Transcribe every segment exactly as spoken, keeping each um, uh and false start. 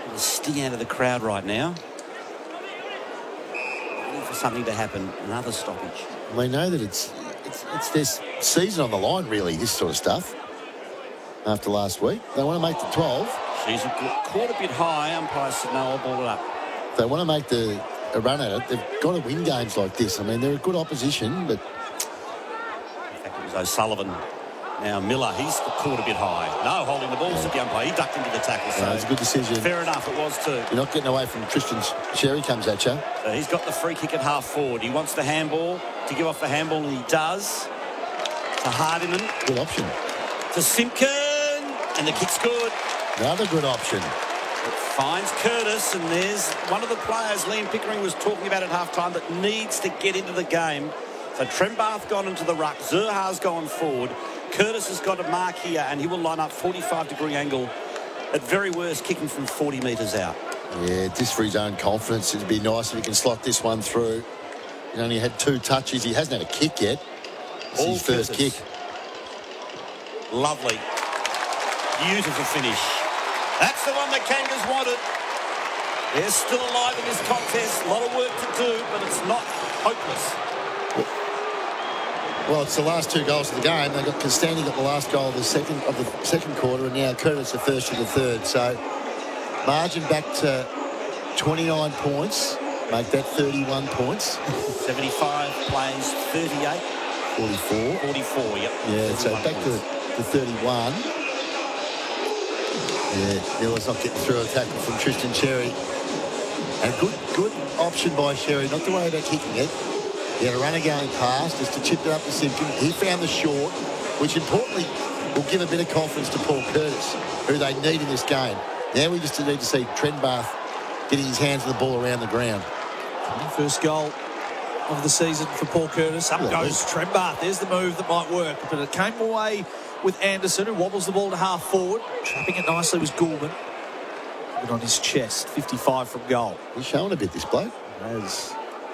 A sting out of the crowd right now. Waiting for something to happen. Another stoppage. They know that it's, it's, it's this season on the line, really, this sort of stuff. After last week. They want to make the twelve. She's caught a bit high. Umpire said no, I'll ball it up. If they want to make the a run at it, they've got to win games like this. I mean, they're a good opposition, but... In fact, it was O'Sullivan. Now Miller, he's caught a bit high. No, holding the ball, yeah. Said the umpire. He ducked into the tackle. So yeah, it's a good decision. Fair enough, it was too. You're not getting away from Tristan Sherry comes at you. So he's got the free kick at half forward. He wants the handball to give off the handball, and he does. To Hardiman. Good option. To Simpkin. And the kick's good. Another good option. It finds Curtis, and there's one of the players Liam Pickering was talking about at half-time that needs to get into the game. So Trembath gone into the ruck. Zurhaar's gone forward. Curtis has got a mark here, and he will line up forty-five degree angle. At very worst, kicking from forty metres out. Yeah, just for his own confidence. It'd be nice if he can slot this one through. He only had two touches. He hasn't had a kick yet. It's All his first Curtis. kick. Lovely. Beautiful finish. That's the one the Kangas wanted. They're still alive in this contest. A lot of work to do, but it's not hopeless. Well, it's the last two goals of the game. They got Castani got the last goal of the second of the second quarter, and now Curtis the first of the third. So margin back to twenty-nine points. Make that thirty-one points. seventy-five plays, thirty-eight. forty-four. forty-four, yep. Yeah, so back to, to thirty-one. Yeah, Miller's not getting through a tackle from Tristan Sherry. And a good, good option by Sherry, not to worry about kicking it. He had a runner going past just to chip it up to Simpkin. He found the short, which importantly will give a bit of confidence to Paul Curtis, who they need in this game. Now we just need to see Trembath getting his hands on the ball around the ground. First goal of the season for Paul Curtis. Up yeah, goes Trembath. There's the move that might work. But it came away with Anderson, who wobbles the ball to half forward. Trapping it nicely was Goulburn. Put it on his chest. fifty-five from goal. He's showing a bit, this bloke. As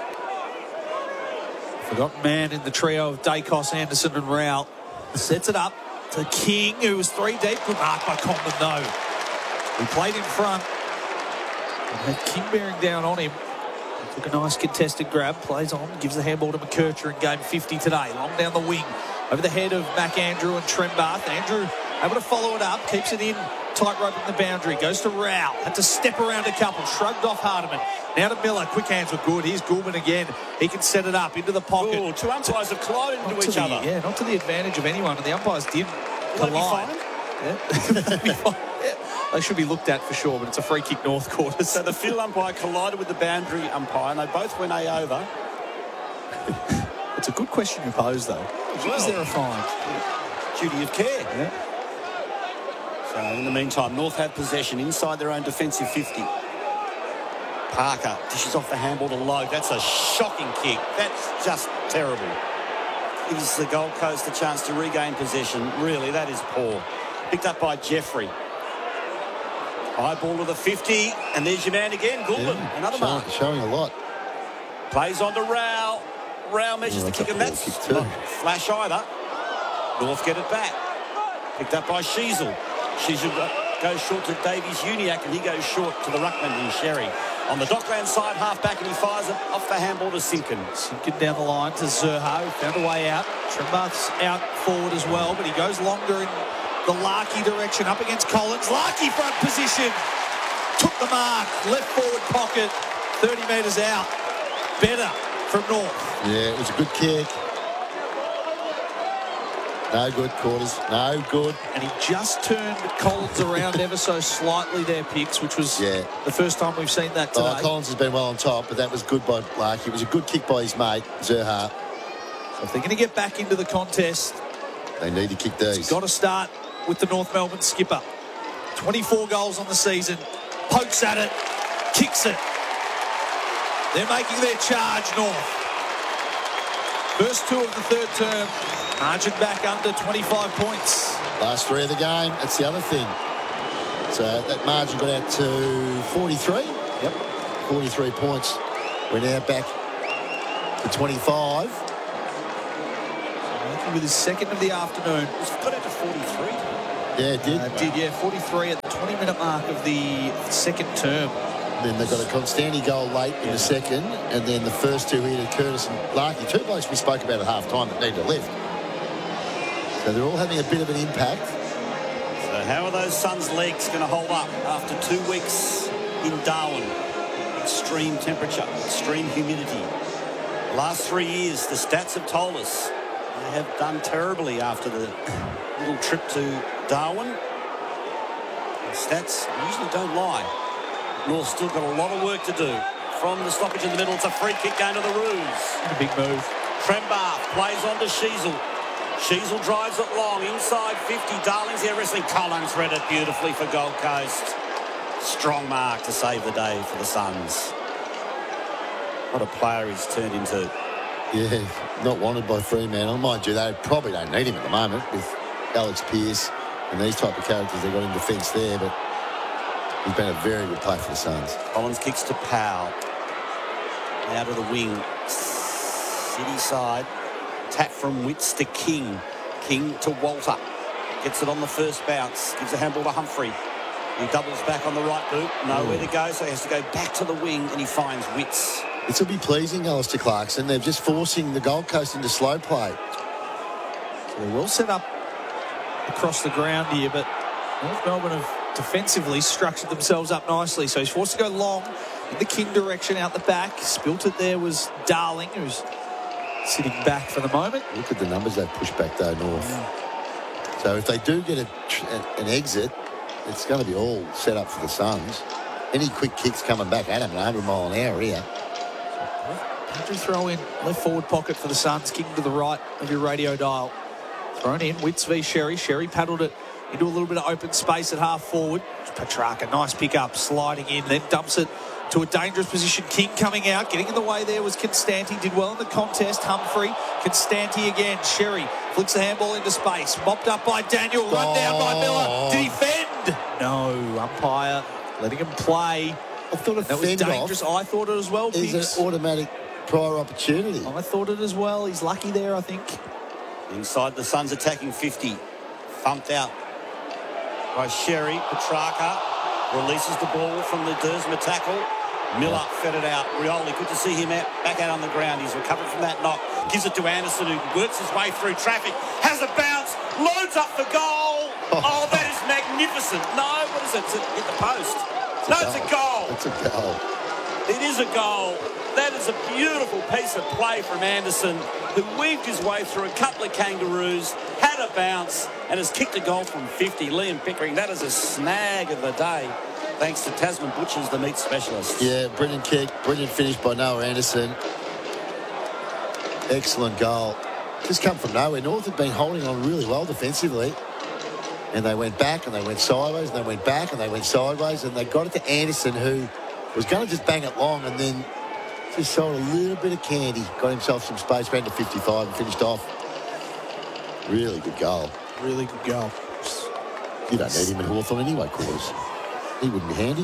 forgotten man in the trio of Dacos, Anderson and Rowell. Sets it up to King, who was three deep. Good mark by Comben, though. He played in front and had King bearing down on him. Took a nice contested grab, plays on, gives the handball to McKercher in game fifty today. Long down the wing, over the head of Mac Andrew and Trembath. Andrew able to follow it up, keeps it in, tight rope in the boundary, goes to Rowell, had to step around a couple, shrugged off Hardiman. Now to Miller, quick hands were good. Here's Goulburn again. He can set it up into the pocket. Ooh, two umpires have collided into each the, other. Yeah, not to the advantage of anyone, and the umpires did collide. Yeah. Yeah. They should be looked at for sure, but it's a free kick North Quarter. So the field umpire collided with the boundary umpire, and they both went A over. It's a good question you pose, though. Well, is there a fine? Duty of care. Yeah. So in the meantime, North have possession inside their own defensive fifty. Parker dishes off the handball to Logue. That's a shocking kick. That's just terrible. Gives the Gold Coast a chance to regain possession. Really, that is poor. Picked up by Jeffrey. High ball to the fifty, and there's your man again, Goulburn. Yeah, Another showing, mark. Showing a lot. Plays on to Rowell. Rowell measures Yeah, the kick, and that's kick too. not flash either. North get it back. Picked up by Sheasel. Sheasel goes short to Davies Uniac, and he goes short to the ruckman in Sherry. On the Dockland side, half back, and he fires it off the handball to Simpkin. Simpkin down the line to Zurhaar, who found a way out. Trembath's out forward as well, but he goes longer in the Larkey direction, up against Collins. Larkey front position. Took the mark. Left forward pocket. thirty metres out. Better from North. Yeah, it was a good kick. No good, Quarters. No good. And he just turned Collins around ever so slightly there, Picks, which was yeah. the first time we've seen that today. Oh, Collins has been well on top, but that was good by Larkey. It was a good kick by his mate, Zurhaar. So if they're going to get back into the contest, they need to kick these. It's got to start with the North Melbourne skipper. twenty-four goals on the season. Pokes at it. Kicks it. They're making their charge, North. First two of the third term. Margin back under twenty-five points. Last three of the game. That's the other thing. So that margin got out to forty-three. Yep. forty-three points. We're now back to twenty-five. With his second of the afternoon. It's got out to forty-three. Yeah, it did. Uh, did, yeah, forty-three at the twenty-minute mark of the second term. Then they got a Constanti goal late in the second, and then the first two here to Curtis and Larky. Two blokes we spoke about at half time that need to lift. So they're all having a bit of an impact. So how are those Suns' legs going to hold up after two weeks in Darwin? Extreme temperature, extreme humidity. The last three years, the stats have told us they have done terribly after the little trip to Darwin. The stats usually don't lie. North still got a lot of work to do. From the stoppage in the middle, it's a free kick going to the Roos. A big move. Trembar plays on to Sheasel. Sheasel drives it long, inside fifty. Darling's here wrestling. Collins read it beautifully for Gold Coast. Strong mark to save the day for the Suns. What a player he's turned into. Yeah, not wanted by Fremantle. Mind you, they probably don't need him at the moment with Alex Pearce and these type of characters they got in defence there, but he's been a very good player for the Suns. Collins kicks to Powell. Out of the wing. City side. Tap from Witts to King. King to Walter. Gets it on the first bounce. Gives a handball to Humphrey. He doubles back on the right boot. Nowhere to go, so he has to go back to the wing, and he finds Witts. This will be pleasing, Alistair Clarkson. They're just forcing the Gold Coast into slow play. So they will set up across the ground here, but North Melbourne have defensively structured themselves up nicely. So he's forced to go long in the King direction out the back. Spilt it there was Darling, who's sitting back for the moment. Look at the numbers they've pushed back, though, North. Yeah. So if they do get a, an exit, it's going to be all set up for the Suns. Any quick kicks coming back at him at one hundred mile an hour here. Andrew throw in left forward pocket for the Suns, kicking to the right of your radio dial. Thrown in, Witts v Sherry. Sherry paddled it into a little bit of open space at half forward. Petrarca, nice pick up, sliding in, then dumps it to a dangerous position. King coming out, getting in the way there was Constanti. Did well in the contest. Humphrey, Constanti again. Sherry flicks the handball into space. Mopped up by Daniel, run oh. down by Miller. Did he fend? No, umpire letting him play. I thought a That was fend dangerous. off I thought it as well, is Pigs. an automatic prior opportunity. I thought it as well. He's lucky there, I think. Inside the Suns attacking fifty. Thumped out by Sherry. Petrarca releases the ball from the Dersma tackle. Miller fed it out. Rioli, good to see him out, back out on the ground. He's recovered from that knock. Gives it to Anderson, who works his way through traffic. Has a bounce. Loads up for goal. Oh, that is magnificent. No, what is it? It's hit the post. No, it's a goal. It's a goal. It is a goal. That is a beautiful piece of play from Anderson, who weaved his way through a couple of kangaroos, had a bounce, and has kicked a goal from fifty. Liam Pickering, that is a snag of the day, thanks to Tasman Butchers, the meat specialist. Yeah, brilliant kick. Brilliant finish by Noah Anderson. Excellent goal. Just come from nowhere. North had been holding on really well defensively. And they went back and they went sideways and they went back and they went sideways and they got it to Anderson, who was going to just bang it long and then just sold a little bit of candy. Got himself some space, ran to fifty-five and finished off. Really good goal. Really good goal. You don't need him in Hawthorn anyway, quarters. He wouldn't be handy.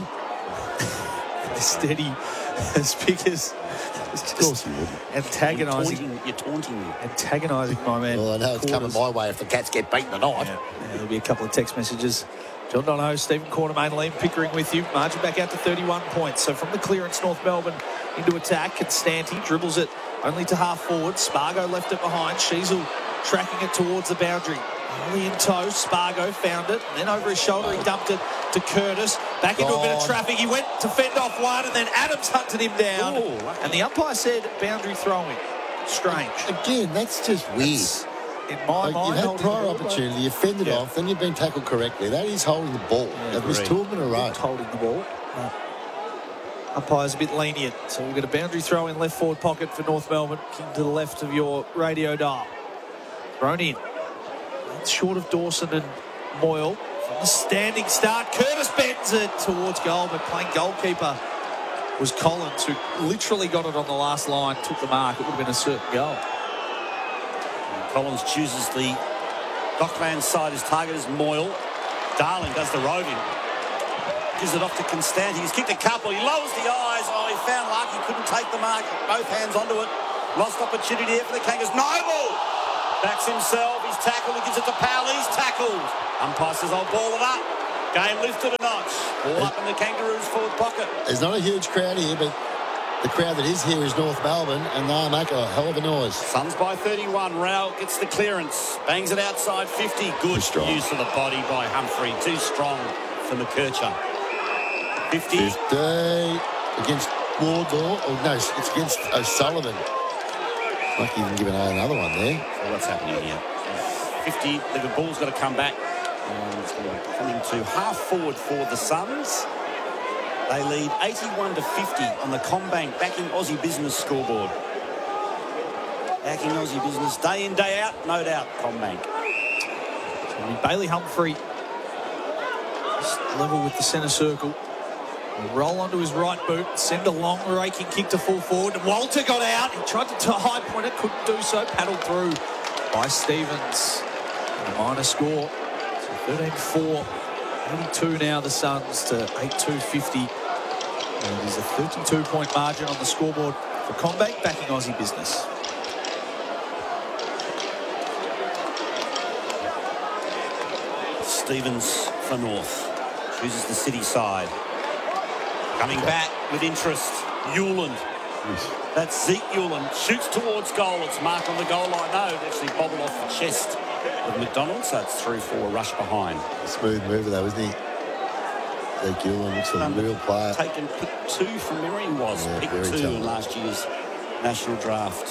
Steady as big as... Of course he would. Antagonising. You're taunting, you're taunting me. Antagonising my man. Well, I know it's Quarters. coming my way if the Cats get beaten tonight. Yeah, yeah, there'll be a couple of text messages. John Donohoe, Stephen Quartermain, Liam Pickering with you. Margin back out to thirty-one points. So from the clearance, North Melbourne into attack. Constanti dribbles it only to half forward. Spargo left it behind. Sheasel tracking it towards the boundary. Only in tow. Spargo found it. And then over his shoulder, he dumped it to Curtis. Back into a bit of traffic. He went to fend off one, and then Adams hunted him down. Ooh, and the umpire said boundary throwing. Strange. Again, that's just weird. That's, in my Like, mind, you've had holding prior the ball, opportunity, you fended Yeah. off, then you've been tackled correctly. That is holding the ball. Yeah, They've missed two of them in a row. Not holding the ball. No. Umpire's a bit lenient. So we've got a boundary throw in left forward pocket for North Melbourne. King to the left of your radio dial. Thrown in. It's short of Dawson and Moyle. From the standing start, Curtis bends it towards goal, but playing goalkeeper was Collins, who literally got it on the last line, took the mark. It would have been a certain goal. Collins chooses the Dockman side. His target is Moyle. Darling does the roving. Gives it off to Constanti. He's kicked a couple. He lowers the eyes. Oh, he found luck. He couldn't take the mark. Both hands onto it. Lost opportunity there for the Kangas. Noble Backs himself. He's tackled. He gives it to Powell. He's tackled. Umpire says, I'll ball it up. Game lifted a notch. Ball up in the Kangaroos' forward pocket. There's not a huge crowd here, but the crowd that is here is North Melbourne, and they'll make a hell of a noise. Suns by thirty-one. Rao gets the clearance. Bangs it outside fifty. Good use of the body by Humphrey. Too strong for McKercher. fifty. fifty against Wardlaw. Oh, no, it's against O'Sullivan. Like even giving another one there. So what's happening here? fifty. The ball's got to come back. And it's going to be coming to half forward for the Suns. They lead eighty-one to fifty on the CommBank Backing Aussie Business scoreboard. Backing Aussie Business day in, day out, no doubt, CommBank. So Bailey Humphrey just level with the centre circle. He'll roll onto his right boot, send a long raking kick to full forward. Walter got out. He tried to high point it, couldn't do so. Paddled through by Stevens. And a minor score. So thirteen four. eighty-two now the Suns to eighty-two fifty. And there's a thirty-two point margin on the scoreboard for CommBank Backing Aussie Business. Stevens for North. Chooses the city side. Coming back with interest. Hewland. That's Zeke Hewland. Shoots towards goal. It's marked on the goal line. No, it actually bobbled off the chest of McDonald, so it's through for a rush behind. A smooth mover though, isn't he? Zeke Hewland looks a real player. Taken pick two from memory, he was Yeah, pick very two talented. in last year's national draft.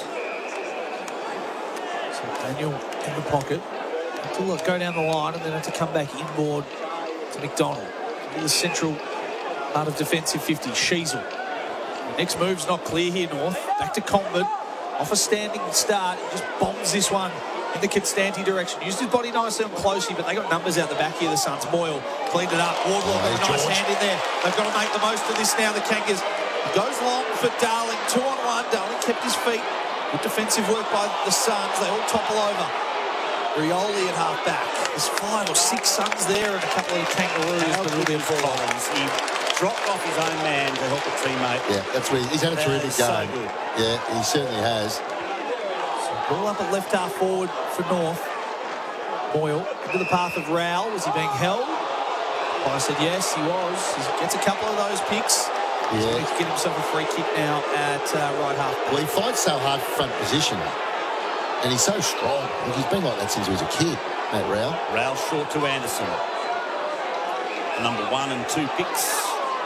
So Daniel in the pocket. Have to look, go down the line and then have to come back inboard to McDonald. In the central part of defensive fifty. Sheasel. The next move's not clear here, North. Back to Convert. Off a standing start. He just bombs this one in the Constanti direction. Used his body nicely and closely, but they got numbers out the back here, the Suns. Moyle cleaned it up. Wardlaw Oh, got a nice George. hand in there. They've got to make the most of this now, the Kangas. Goes long for Darling. Two on one. Darling kept his feet. Good defensive work by the Suns. They all topple over. Rioli at half back. There's five or six Suns there and a couple of Kangaroos, How but it'll good be a is ball. Collins? He dropped off his own man to help a teammate. Yeah, that's where he's had a That terrific is so game. good. Yeah, he certainly has. Ball up at left half forward for North. Boyle into the path of Rowell. Was he being held? I said yes, he was. He gets a couple of those picks. He's Yeah. going to get himself a free kick now at uh, right half. Well, he fights so hard for front position, and he's so strong. Like, he's been like that since he was a kid, Matt Rowell. Rowell short to Anderson. Number one and two picks.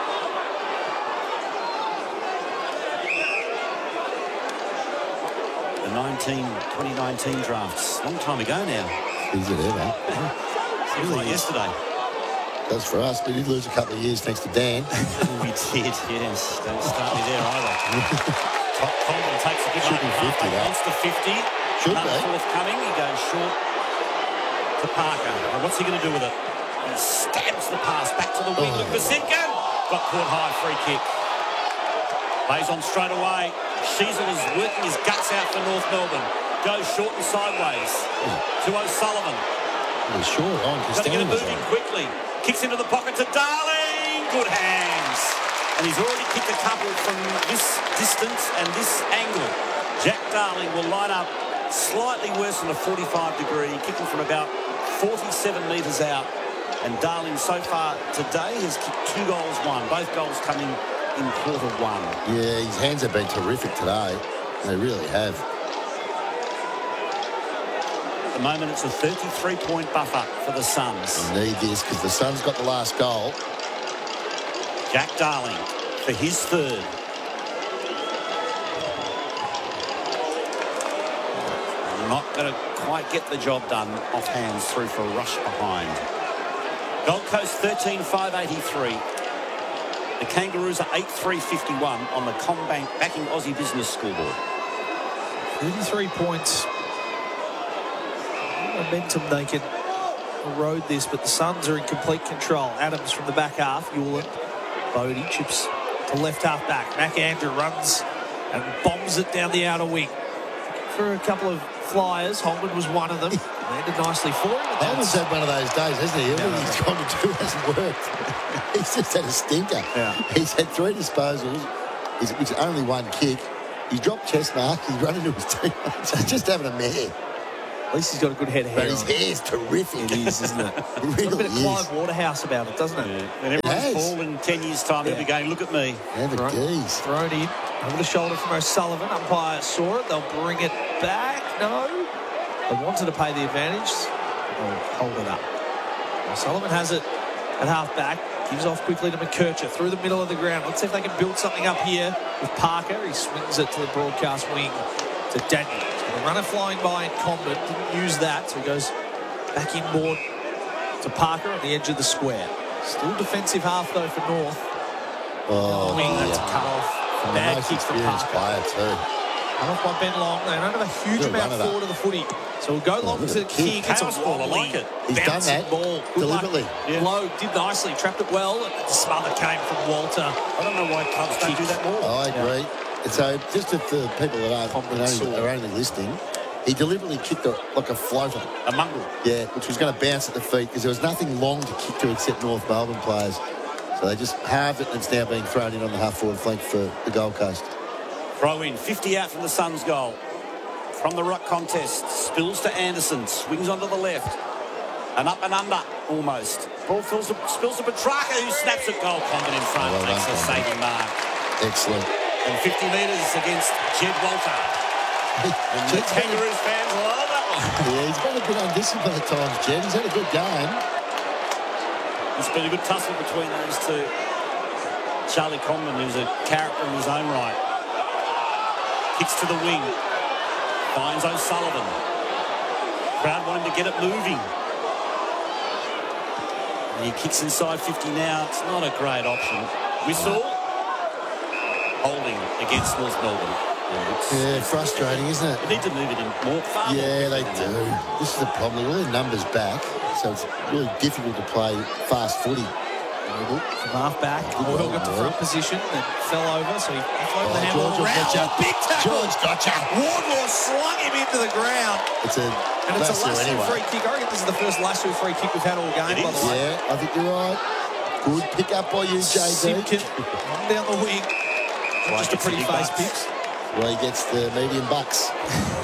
The nineteen, twenty nineteen drafts. Long time ago now. Is it ever? Seems like yesterday. Does for us. We did lose a couple of years thanks to Dan. We did, yes. Don't start me there either. Top Colvin takes a good Should be mark. fifty, Halfway that. wants the fifty. Should None be. forthcoming. He goes short to Parker. Now, what's he going to do with it? He stabs the pass back to the wing. Oh. Look for Simkin. Got caught high. Free kick. Plays on straight away. Sheasel is working his guts out for North Melbourne. Goes short and sideways to O'Sullivan. He was short on. Got to get it Costello was moving on. quickly. Kicks into the pocket to Darling. Good hands. And he's already kicked a couple from this distance and this angle. Jack Darling will line up slightly worse than a forty-five degree, kicking from about forty-seven metres out. And Darling so far today has kicked two goals, one. Both goals coming in quarter one. Yeah, his hands have been terrific today. They really have. At the moment, it's a thirty-three point buffer for the Suns. They need this because the Suns got the last goal. Jack Darling for his third. Not going to quite get the job done off hands through for a rush behind. Gold Coast thirteen five eighty-three. The Kangaroos are eight three fifty-one on the CommBank Backing Aussie Business scoreboard. thirty-three points. Momentum they can erode this, but the Suns are in complete control. Adams from the back half. Hewland. Bodie chips to left half back. McAndrew runs and bombs it down the outer wing. For a couple of flyers, Holman was one of them. Landed nicely for him. but Holman's that's- had one of those days, hasn't he? Everything he's trying to do hasn't worked. He's just had a stinker. Yeah. He's had three disposals. He's, it's only one kick. He's dropped chest mark. He's run into his teammates. He's just having a mare. At least he's got a good head of hair But his on. hair's terrific. It is, isn't it? It Got a really bit of is. Clive Waterhouse about it, doesn't it? Yeah. And everyone's has. ball in ten years' time, they'll be Yeah. going, look at me. Yeah, the Right. geese. Thrown in over the shoulder from O'Sullivan. Umpire saw it. They'll bring it back. No. They wanted to pay the advantage. They'll hold it up. O'Sullivan has it at half back. Gives off quickly to McKercher through the middle of the ground. Let's see if they can build something up here with Parker. He swings it to the broadcast wing to Daniel. He's got a runner flying by in Comben. Didn't use that, so he goes back inboard to Parker on the edge of the square. Still defensive half, though, for North. Oh, Wing, that's yeah. a cut off. And the Bad most kick from experienced Parker. player, too. Cut off by Ben Long. They don't have a huge Good amount run it up. forward of the footy. So we'll go long look to the at the kick. kick. It's a House ball, I wobbly, like it. He's done bouncing that ball. Good luck. deliberately. Yeah. Lowe did nicely, trapped it well, and the smother came from Walter. I don't know why clubs don't do that more. I agree. And so, just if the people that aren't, Comben that saw. only, are only listening, he deliberately kicked it like a floater. A mongrel. Yeah, which was going to bounce at the feet because there was nothing long to kick to except North Melbourne players. So they just halved it and it's now being thrown in on the half-forward flank for the Gold Coast. Throw in, fifty out from the Suns' goal. From the ruck contest, spills to Anderson, swings onto the left. And up and under, almost. Ball fills to, spills to Petrarca, who snaps at goal. Comben in front, Well done, makes a Comben. saving mark. Excellent. And fifty metres against Jed Walter. And the Jed's been, Kangaroos fans love that one. yeah, he's been a bit undisciplined at times, Jed. He's had a good game. It's been a good tussle between those two. Charlie Comben, who's a character in his own right. Kicks to the wing. Finds O'Sullivan. Crowd want him to get it moving. And he kicks inside fifty now. It's not a great option. Whistle. Holding against North Melbourne. Yeah, it's, Yeah, frustrating, isn't it? they need to move it in more. Far more Yeah, they quickly do. than that. This is the problem. All their numbers back, so it's really difficult to play fast footy. From half back, Good Boyle well, got to Boyle. front position, then fell over, so he floated Oh, the handball George will around. get ya. Oh, big tackle! George gotcha. Wardlaw slung him into the ground, It's a and it's a lasso lasso anyway. free kick. I reckon this is the first lasso free kick we've had all game, It by is. the way. Yeah, I think you're right. Good pick up by you, J D. Simpkin on down the wing. Right, Just a gets pretty the big face, bucks. Pips. Well, he gets the medium bucks.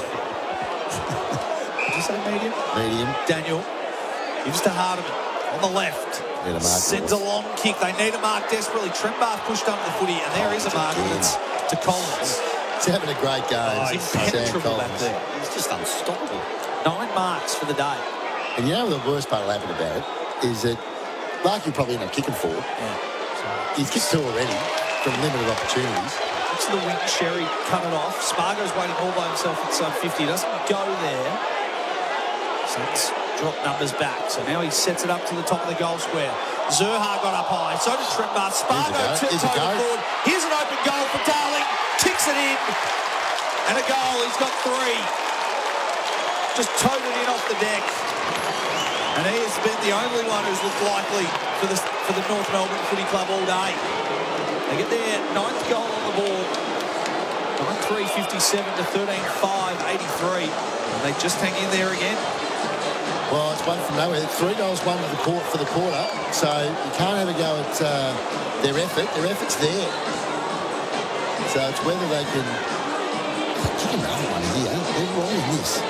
Did you say medium? Medium. Daniel gives to Hardiman on the left. Need a mark, Sends a boys. long kick. They need a mark desperately. Trembath pushed under the footy, and there is a mark. Again. It's to Collins. He's having a great game. Oh, He's Sam impenetrable back Collins. there. He's just unstoppable. Nine marks for the day. And you know the worst part that happened about it is that Mark you probably end up kicking for. He's kicked two already from limited opportunities. Looks to the wing. Sherry cut it off. Spargo's waiting all by himself inside fifty. Doesn't go there. Suns drop numbers back. So now he sets it up to the top of the goal square. Zurhar got up high. So did Trembath. Spargo Here's a go. Here's a tiptoed go. forward. Here's an open goal for Darling. Kicks it in. And a goal. He's got three. Just towed it in off the deck. And he has been the only one who's looked likely for the, for the North Melbourne Footy Club all day. They get their ninth goal on the board. nine three fifty-seven to thirteen five eighty-three. And they just hang in there again. Well, it's one from nowhere. Three goals, one for the court for the quarter. So you can't have a go at uh, their effort. Their effort's there. So it's whether they can kick another one here. They're wrong in this.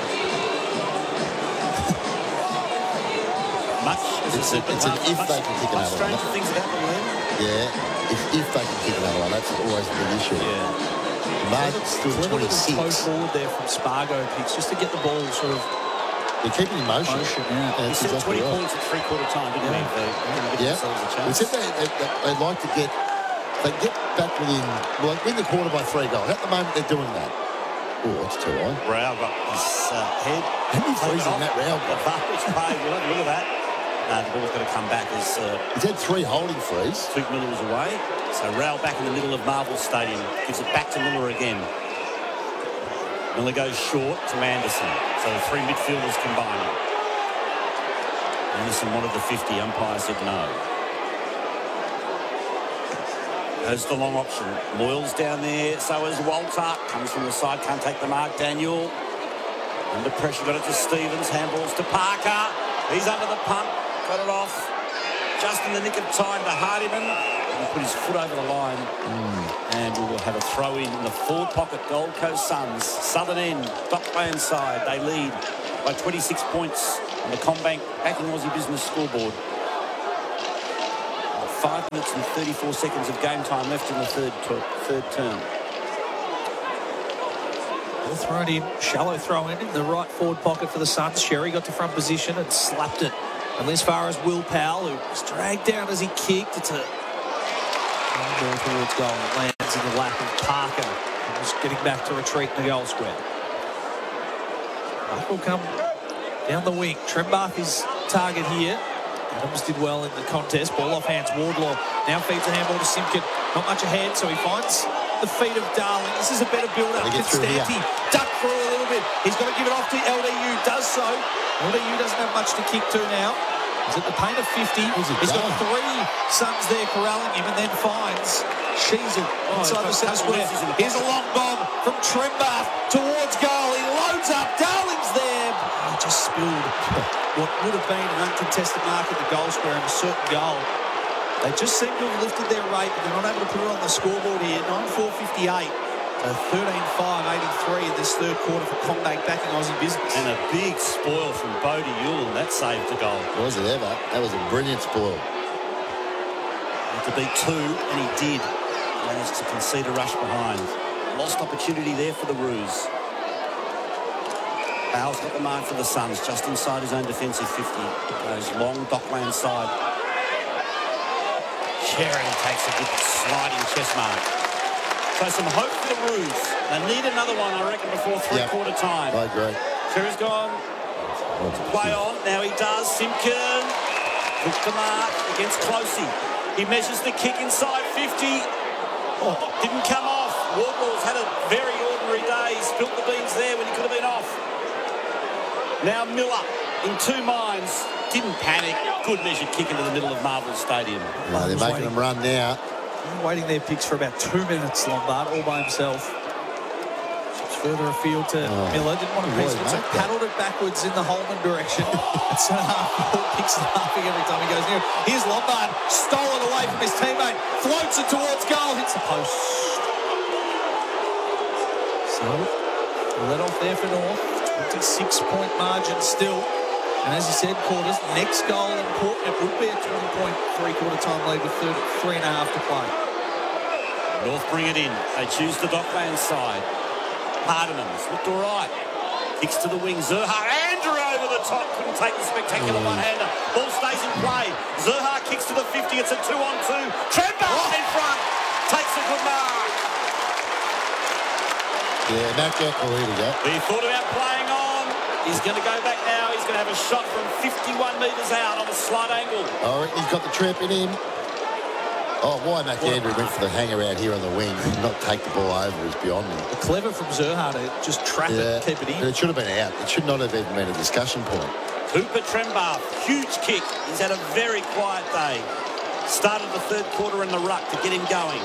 Much It's a- it's an if they can kick much another one. stranger things have happened then. Yeah, if, if they can kick another one, that's always the big issue. Yeah. Mark's still Clever little toe twenty-six. forward there from Spargo picks just to get the ball sort of They're keeping in motion. motion. Yeah. He That's said exactly twenty right. points at three-quarter time, didn't he? They didn't give Yeah. themselves a They chance. said they, they, they, they'd like to get, they get back within, well, win the quarter by three goals. At the moment, they're doing that. Oh, it's too high. Rao got his uh, head. How many threes taken in that off. Rao got? Advantage paid. We'll have a look at that. Uh, the ball's got to come back as uh, He's had three holding threes. Luke Miller was away. So Rao back in the middle of Marvel Stadium. Gives it back to Miller again. Miller goes short to Anderson. So the three midfielders combining. Anderson wanted the fifty. Umpire said no. There's the long option. Moyle's down there. So is Walter. Comes from the side. Can't take the mark. Daniel. Under pressure. Got it to Stevens. Handballs to Parker. He's under the pump. Got it off. Just in the nick of time to Hardiman. And he put his foot over the line. Mm. And we will have a throw in in the forward pocket. Gold Coast Suns. Southern end. Top land side. They lead by twenty-six points on the CommBank Backing Aussie Business scoreboard. Five minutes and thirty-four seconds of game time left in the third, ter third term. Ball thrown in, shallow throw in in the right forward pocket for the Suns. Sherry got to front position and slapped it. And as far as Will Powell, who was dragged down as he kicked, it's a ball towards goal. It lands in the lap of Parker, who's getting back to retreat in the goal square. Parker will come down the wing. Trembath is target here. Adams did well in the contest. Ball off hands. Wardlaw now feeds a handball to Simpkin. Not much ahead, so he finds the feet of Darling. This is a better build-up. Constanti ducked through a little bit. He's got to give it off to L D U. Does so. L D U doesn't have much to kick to now. He's at the paint of fifty. He's got three Suns there corralling him and then finds Sheezel inside the centre square. Here's a long bomb from Trembath towards goal. He loads up. Darling's there. Oh, just spilled what would have been an uncontested mark at the goal square and a certain goal. They just seem to have lifted their rate, but they're not able to put it on the scoreboard here. nine four fifty-eight to thirteen five eighty-three in this third quarter for CommBank Backing Aussie Business. And a big spoil from Bodie Ewell. That saved the goal. Was it ever? That was a brilliant spoil. Had to beat two, and he did. Managed to concede a rush behind. Lost opportunity there for the Roos. Bowles got the mark for the Suns, just inside his own defensive fifty. Goes long Dockland side. Cherry takes a good sliding chest mark. So some hope for the Roos. They need another one, I reckon, before three-quarter yep. time. I agree. Cherry's gone to play on. Now he does. Simpkin took the mark against Closey. He measures the kick inside fifty. Oh, didn't come off. Wardlaw's had a very ordinary day. He spilt the beans there when he could have been off. Now Miller in two minds. Didn't panic. Good measured kick into the middle of Marvel Stadium. No, they're making them run now. Waiting their picks for about two minutes, Lombard, all by himself. It's further afield to oh. Miller. Didn't want to piece it, so paddled it backwards in the Holman direction. It's centre half ball, picks it laughing every time he goes near. Here's Lombard, stolen away from his teammate, floats it towards goal, hits the post. So, let off there for North. twenty-six point margin still. And as you said, quarters, next goal important. It would be a twenty point three-quarter time lead with third, three and a half to play. North bring it in. They choose the Dockland side. Hardinan's looked all right. Kicks to the wing. Zerha, Andrew over the top. Couldn't take the spectacular mm. one-hander. Ball stays in play. Zerha kicks to the fifty. It's a two-on-two. Trembath oh. in front. Takes a good mark. Yeah, Matt Jack, oh, here we go. He thought about playing on. He's going to go back now. He's going to have a shot from fifty-one metres out on a slight angle. Oh, he's got the trap in him. Oh, why McAndrew went for the hanger out here on the wing and not take the ball over is beyond me. Clever from Zerha to just trap yeah, it and keep it in. But it should have been out. It should not have even been a discussion point. Cooper Trembath, huge kick. He's had a very quiet day. Started the third quarter in the ruck to get him going.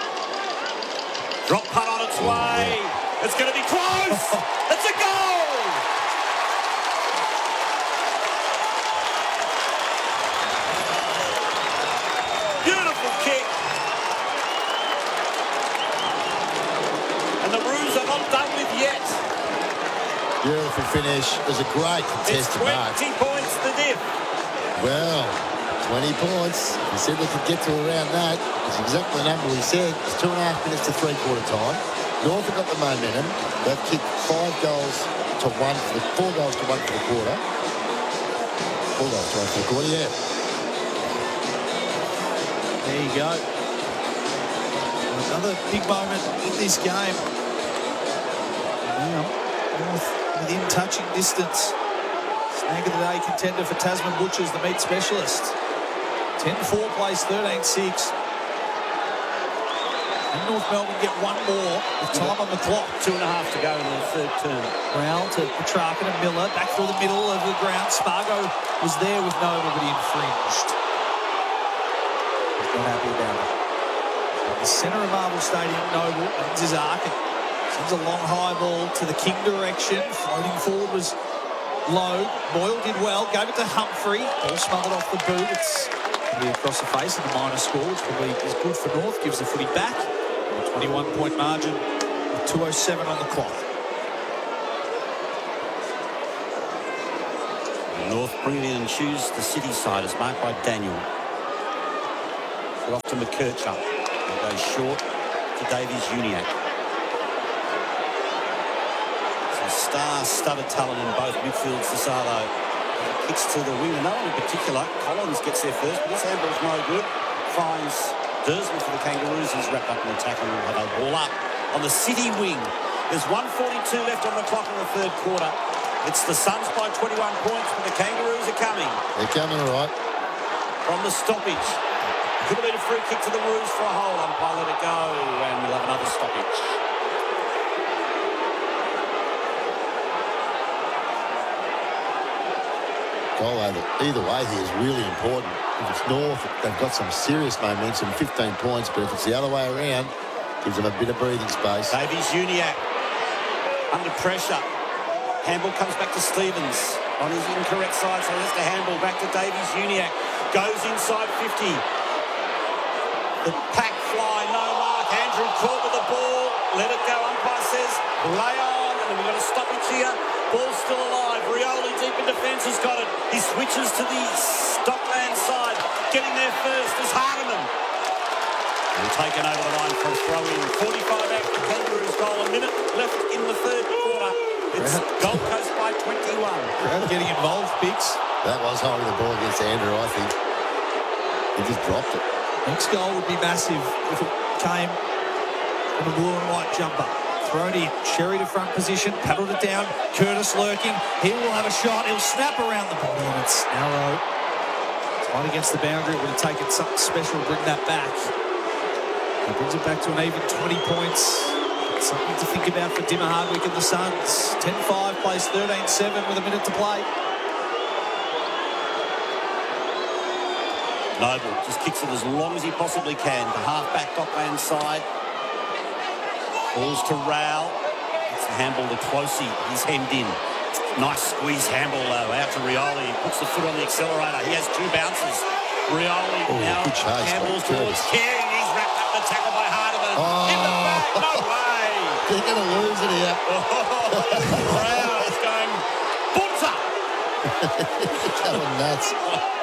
Drop punt on its way. Yeah. It's going to be close. It's a goal. Beautiful kick. And the Roos are not done with yet. Beautiful finish. It was a great contested mark. twenty points the diff. Well, twenty points. He said we could get to around that. It's exactly the number we said. It's two and a half minutes to three-quarter time. North have got the momentum. They've kicked five goals to one, for the, four goals to one for the quarter. Four goals to one for the quarter, yeah. There you go. Another big moment in this game. Now, North within touching distance. Snag of the day contender for Tasman Butchers, the meat specialist. ten four place, thirteen six. And North Melbourne get one more with time on the clock. Two and a half to go in the third term. Round to Petrarca and Miller. Back through the middle of the ground. Spargo was there with Nova, but he infringed. He's not happy about it. In the centre of Marvel Stadium, Noble wins his arc and sends a long high ball to the King direction. Floating forward was low. Boyle did well. Gave it to Humphrey. Ball smothered off the boot. It's going to be across the face of the minor score, which probably is good for North. Gives the footy back. twenty-one point margin with two oh seven on the clock. North bring it in and choose the city side as marked by Daniel. Put off to McKerchup. It goes short to Davies Uniac. So star-studded talent in both midfields this are though. Kicks to the wing. No one in particular. Collins gets there first, but this handball's no good. Finds Dersman for the Kangaroos. He's wrapped up in the tackle and will have a ball up on the city wing. There's one forty-two left on the clock in the third quarter. It's the Suns by twenty-one points, but the Kangaroos are coming. They're coming all right. From the stoppage. Could have been a free kick to the Roos for a hole. Umpire let it go, and we'll have another stoppage. Goal either, either way here is really important. If it's North, they've got some serious momentum, fifteen points, but if it's the other way around, gives them a bit of breathing space. Davies Uniac under pressure. Handball comes back to Stevens on his incorrect side, so he has to handball back to Davies Uniac. Goes inside fifty. The pack fly, no mark. Andrew caught with the ball. Let it go. Umpire says, lay on. And we've got a stoppage here. Ball's still alive. Rioli deep in defence has got it. He switches to the Stockland side. Getting there first is Hardiman. We're taken over the line from throw-in. forty-five out for Kangaroos goal. A minute left in the third quarter. It's Gold Coast by twenty-one. Crowd getting involved, Biggs. That was holding the ball against Andrew, I think. He just dropped it. Next goal would be massive if it came from a blue and white jumper. Thrown in. Sherry to front position. Paddled it down. Curtis lurking. He will have a shot. He'll snap around the ball. And it's narrow. Tight against the boundary. It would have taken something special to bring that back. It brings it back to an even twenty points. Something to think about for Dimmer Hardwick and the Suns. ten five plays thirteen seven with a minute to play. Noble just kicks it as long as he possibly can. The half-back Dockland side. Balls to Rao. It's the handball to Closey. He's hemmed in. Nice squeeze handball, though, out to Rioli. He puts the foot on the accelerator. He has two bounces. Rioli oh, now handballs towards King. He's wrapped up the tackle by Hardiman. Oh. In the back. No way. They're going to lose it here. Oh, Rao is going bunter. Going nuts.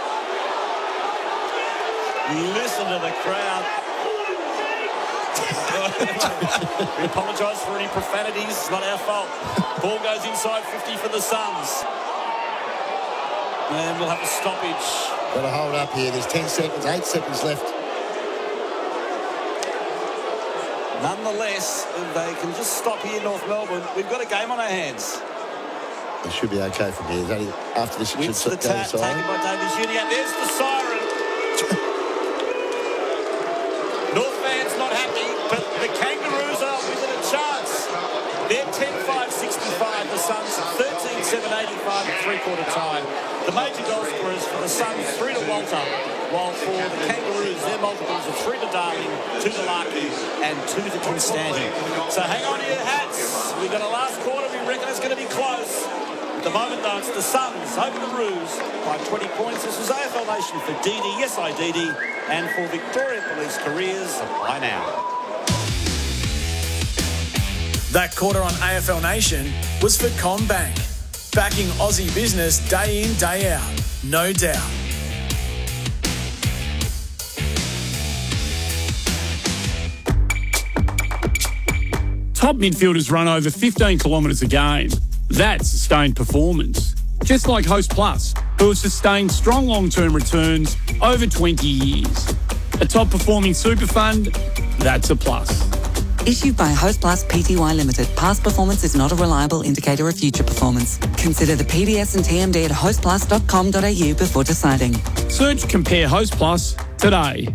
Listen to the crowd. We apologise for any profanities. It's not our fault. Ball goes inside fifty for the Suns. And we'll have a stoppage. Got to hold up here. There's ten seconds, eight seconds left. Nonetheless, if they can just stop here in North Melbourne, we've got a game on our hands. It should be okay from here. Only after this, it Wins should the go tap, aside. taken by Davies Uniac. There's the siren. North fans not happy, but the Kangaroos are within a chance. They're ten five sixty-five. The Suns thirteen seven eighty-five at three-quarter time. The major goal scorers for the Suns, three to Walter, while for the Kangaroos, their multiples are three to Darling, two to Larkin, and two to Constanti. So hang on to your hats. We've got a last quarter. We reckon it's going to be close. At the moment, though, it's the Suns over the Roos by twenty points. This was A F L Nation for D D, yes I D D, and for Victoria Police Careers, by now. That quarter on A F L Nation was for CommBank, backing Aussie business day in, day out, no doubt. Top midfielders run over fifteen kilometres a game. That's sustained performance. Just like Host Plus, who have sustained strong long-term returns over twenty years. A top-performing super fund, that's a plus. Issued by Host Plus Pty Limited. Past performance is not a reliable indicator of future performance. Consider the P D S and T M D at host plus dot com dot a u before deciding. Search Compare Host Plus today.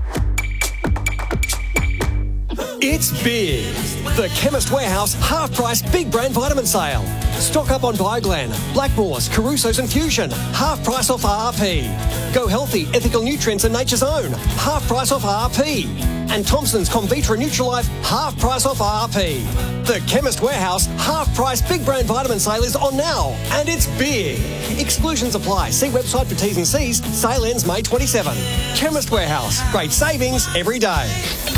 It's big. The Chemist Warehouse half-price big brand vitamin sale. Stock up on Bioglan, Blackmores, Caruso's and Fusion. Half price off R R P. Go Healthy, Ethical Nutrients and Nature's Own. Half price off R R P. And Thompson's Comvitra Nutrilife, half price off R R P. The Chemist Warehouse half-price big brand vitamin sale is on now. And it's big. Exclusions apply. See website for T's and C's. Sale ends May twenty-seventh. Chemist Warehouse. Great savings every day.